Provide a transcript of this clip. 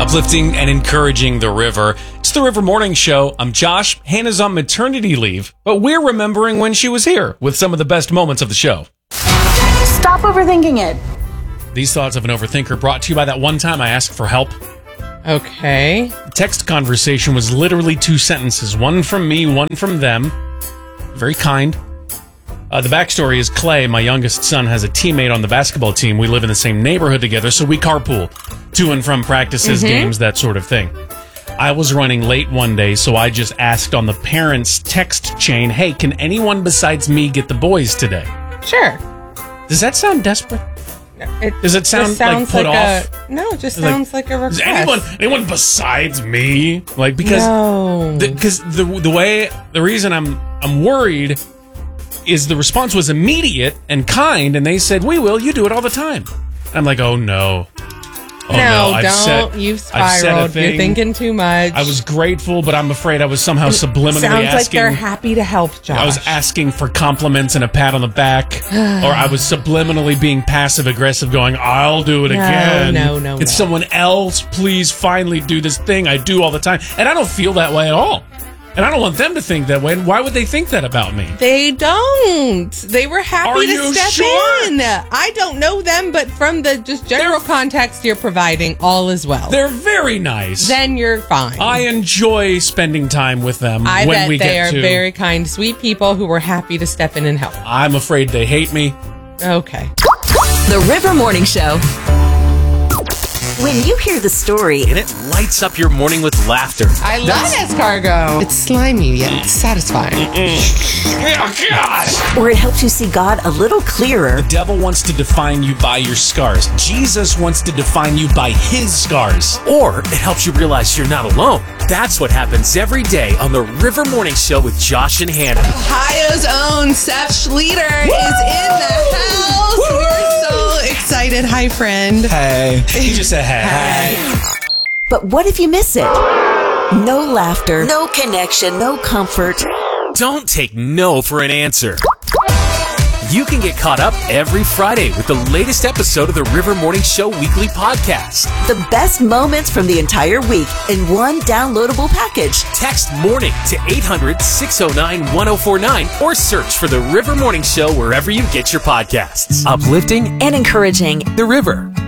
Uplifting and encouraging the river. It's the River Morning Show. I'm Josh. Hannah's on maternity leave, but we're remembering when she was here with some of the best moments of the show. Stop overthinking it. These thoughts of an overthinker brought to you by that one time I asked for help. Okay. The text conversation was literally 2 sentences. One from me, one from them. Very kind. The backstory is Clay, my youngest son, has a teammate on the basketball team. We live in the same neighborhood together, so we carpool to and from practices, games, that sort of thing. I was running late one day, so I just asked on the parents' text chain, hey, can anyone besides me get the boys today? Sure. Does that sound desperate? Does it sound like put off? No, it just sounds like a request. Is anyone besides me? Like, because the reason I'm worried is the response was immediate and kind, and they said, we will, you do it all the time. I'm like, oh no. You've spiraled. You're thinking too much. I was grateful, but I'm afraid I was somehow subliminally asking. Sounds like they're happy to help, Josh. I was asking for compliments and a pat on the back, or I was subliminally being passive-aggressive, going, I'll do it again. No. It's someone else. Please finally do this thing I do all the time. And I don't feel that way at all. And I don't want them to think that way. And why would they think that about me? They don't. They were happy to step in. I don't know them, but from the just general context you're providing, all is well. They're very nice. Then you're fine. I enjoy spending time with them. I bet they are very kind, sweet people who were happy to step in and help. I'm afraid they hate me. Okay. The River Morning Show. When you hear the story, and it lights up your morning with laughter. I love escargot. It's slimy yet satisfying. Oh, God! Or it helps you see God a little clearer. The devil wants to define you by your scars. Jesus wants to define you by his scars. Or it helps you realize you're not alone. That's what happens every day on the River Morning Show with Josh and Hannah. Ohio's own Seth Schleter is in the house. Woo! We're so excited. Hi, friend. Hey. He just said hey. But what if you miss it? No laughter, no connection, no comfort. Don't take no for an answer. You can get caught up every Friday with the latest episode of the River Morning Show weekly podcast. The best moments from the entire week in one downloadable package. Text MORNING to 800-609-1049 or search for the River Morning Show wherever you get your podcasts. Uplifting and encouraging the river.